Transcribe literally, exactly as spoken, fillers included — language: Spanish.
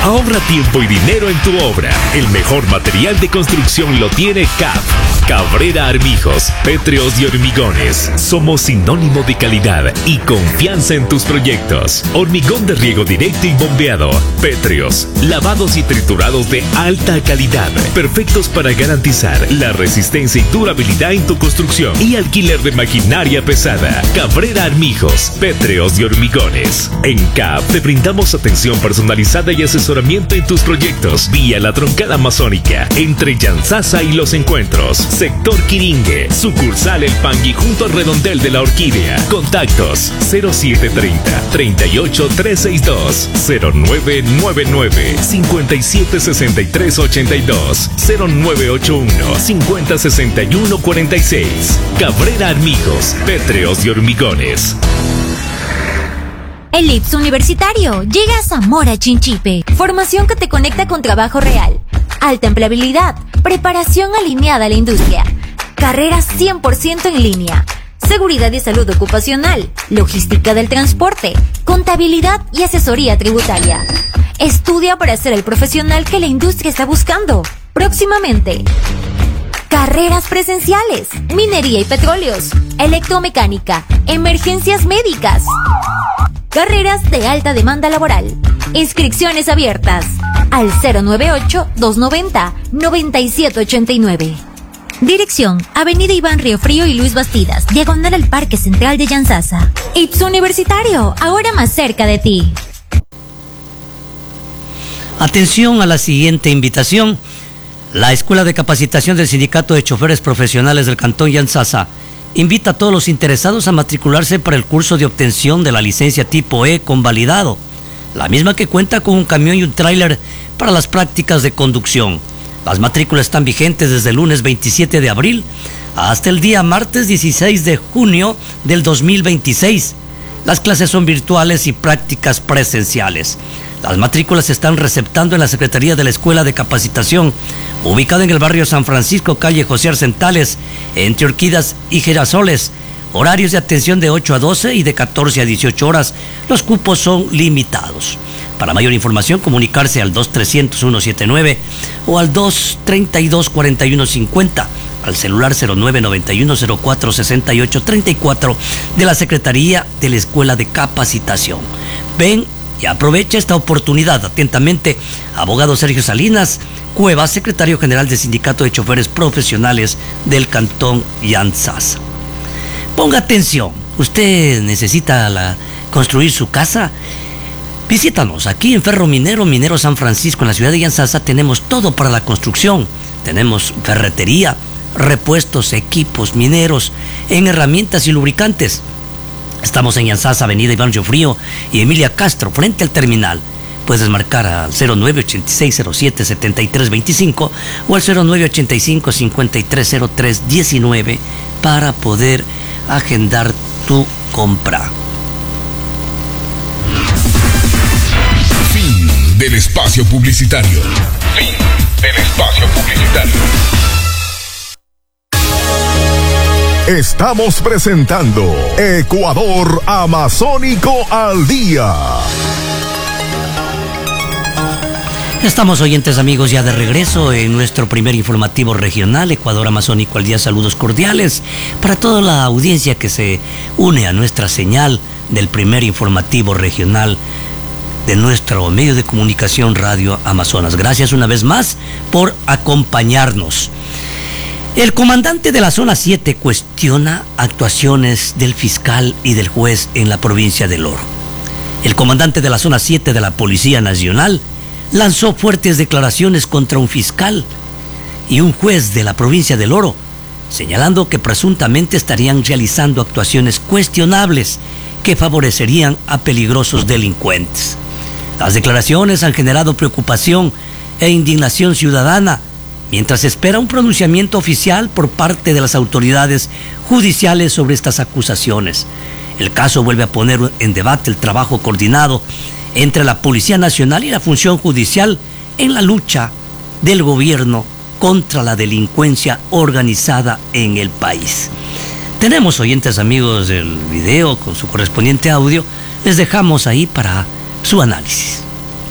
Ahorra tiempo y dinero en tu obra. El mejor material de construcción lo tiene C A P. Cabrera Armijos, pétreos y hormigones. Somos sinónimo de calidad y confianza en tus proyectos. Hormigón de riego directo y bombeado. Pétreos, lavados y triturados de alta calidad. Perfectos para garantizar la resistencia y durabilidad en tu construcción. Y alquiler de maquinaria pesada. Cabrera Armijos, pétreos y hormigones. En C A P te brindamos atención personalizada y asesoramiento en tus proyectos. Vía la Troncada Amazónica, entre Yanzasa y Los Encuentros. Sector Quiringue, sucursal El Pangui junto al redondel de la Orquídea. Contactos cero siete treinta, treinta y ocho trescientos sesenta y dos, cero nueve nueve nueve, cincuenta y siete sesenta y tres ochenta y dos, cero nueve ocho uno, cincuenta sesenta y uno cuarenta y seis. Cabrera Armijos, pétreos y hormigones. El I P S Universitario llega a Zamora Chinchipe. Formación que te conecta con trabajo real. Alta empleabilidad. Preparación alineada a la industria. Carreras cien por ciento en línea. Seguridad y salud ocupacional. Logística del transporte. Contabilidad y asesoría tributaria. Estudia para ser el profesional que la industria está buscando. Próximamente. Carreras presenciales. Minería y petróleos. Electromecánica. Emergencias médicas. Carreras de alta demanda laboral. Inscripciones abiertas al cero nueve ocho, dos noventa, noventa y siete ochenta y nueve. Dirección: Avenida Iván Riofrío y Luis Bastidas, diagonal al Parque Central de Yanzasa. I P S Universitario, ahora más cerca de ti. Atención a la siguiente invitación. La Escuela de Capacitación del Sindicato de Choferes Profesionales del Cantón Yanzasa invita a todos los interesados a matricularse para el curso de obtención de la licencia tipo E convalidado, la misma que cuenta con un camión y un tráiler para las prácticas de conducción. Las matrículas están vigentes desde el lunes veintisiete de abril hasta el día martes dieciséis de junio del dos mil veintiséis. Las clases son virtuales y prácticas presenciales. Las matrículas se están receptando en la Secretaría de la Escuela de Capacitación, ubicada en el barrio San Francisco, calle José Arcentales, entre Orquídeas y Girasoles. Horarios de atención de ocho a doce y de catorce a dieciocho horas. Los cupos son limitados. Para mayor información, comunicarse al dos trescientos, uno setenta y nueve o al dos treinta y dos, cuarenta y uno cincuenta, al celular cero nueve noventa y uno, cero cuatro sesenta y ocho treinta y cuatro de la Secretaría de la Escuela de Capacitación. Ven y aprovecha esta oportunidad. Atentamente, abogado Sergio Salinas Cuevas, secretario general del Sindicato de Choferes Profesionales del Cantón Yanzasa. Ponga atención, usted necesita la, construir su casa. Visítanos aquí en Ferro Minero, Minero San Francisco, en la ciudad de Yanzasa. Tenemos todo para la construcción. Tenemos ferretería, repuestos, equipos mineros, en herramientas y lubricantes. Estamos en Yanzasa, avenida Iván Riofrío y Emilia Castro, frente al terminal. Puedes marcar al cero nueve ochenta y seis cero siete setenta y tres veinticinco o al cero nueve ochenta y cinco cincuenta y tres cero tres diecinueve para poder agendar tu compra. Fin del espacio publicitario. Fin del espacio publicitario. Estamos presentando Ecuador Amazónico al Día. Estamos, oyentes amigos, ya de regreso en nuestro primer informativo regional, Ecuador Amazónico al Día. Saludos cordiales para toda la audiencia que se une a nuestra señal del primer informativo regional de nuestro medio de comunicación Radio Amazonas. Gracias una vez más por acompañarnos. El comandante de la zona siete cuestiona actuaciones del fiscal y del juez en la provincia del Oro. El comandante de la zona siete de la Policía Nacional lanzó fuertes declaraciones contra un fiscal y un juez de la provincia del Oro, señalando que presuntamente estarían realizando actuaciones cuestionables que favorecerían a peligrosos delincuentes. Las declaraciones han generado preocupación e indignación ciudadana, mientras se espera un pronunciamiento oficial por parte de las autoridades judiciales sobre estas acusaciones. El caso vuelve a poner en debate el trabajo coordinado entre la Policía Nacional y la Función Judicial en la lucha del gobierno contra la delincuencia organizada en el país. Tenemos, oyentes amigos, el video con su correspondiente audio. Les dejamos ahí para su análisis.